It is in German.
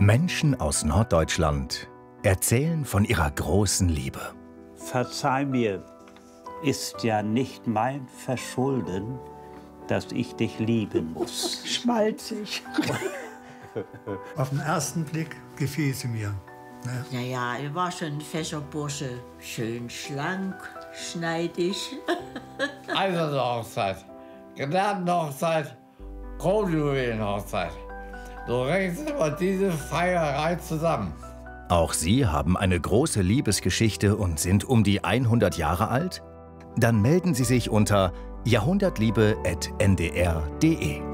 Menschen aus Norddeutschland erzählen von ihrer großen Liebe. Verzeih mir, ist ja nicht mein Verschulden, dass ich dich lieben muss. Schmalzig. Auf den ersten Blick gefiel sie mir. Ne? Ja, er war schon ein fescher Bursche. Schön schlank, schneidig. Eiserne Hochzeit, Gnadenhochzeit, Kronjuwelenhochzeit. So rechnet immer diese Feierei zusammen. Auch Sie haben eine große Liebesgeschichte und sind um die 100 Jahre alt? Dann melden Sie sich unter jahrhundertliebe@ndr.de.